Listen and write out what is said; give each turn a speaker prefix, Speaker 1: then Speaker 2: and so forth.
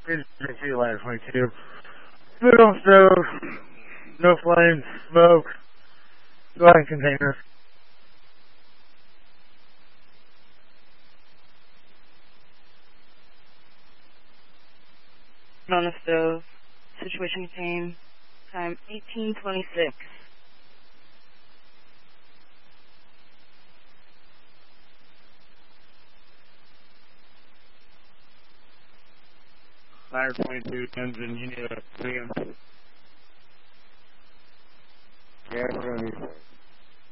Speaker 1: see ladder 22. Food on stove, no flames, smoke, dry container.
Speaker 2: On the stove. Situation contained. Time 18:26.
Speaker 1: Ladder 22, engine, you need a 3 and 2. Yeah, we're going to need